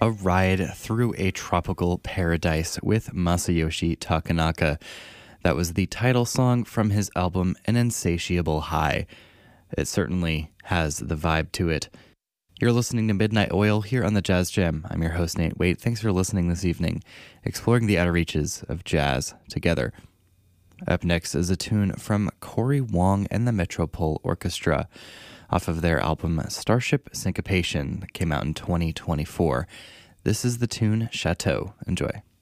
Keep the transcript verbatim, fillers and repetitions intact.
A Ride Through a Tropical Paradise with Masayoshi Takanaka. That was the title song from his album An Insatiable High. It certainly has the vibe to it. You're listening to Midnight Oil here on the Jazz Jam. I'm your host, Nate Waite. Thanks for listening this evening, exploring the outer reaches of jazz together. Up next is a tune from Cory Wong and the Metropole Orchestra off of their album Starship Syncopation that came out in twenty twenty-four. This is the tune Chateau. Enjoy.